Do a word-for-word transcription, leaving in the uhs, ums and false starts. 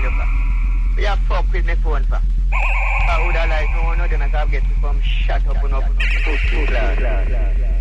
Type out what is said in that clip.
you for? You have fuck with my phone for? I would have like, no, no, then I can get you from shut up and up. Pussy, class.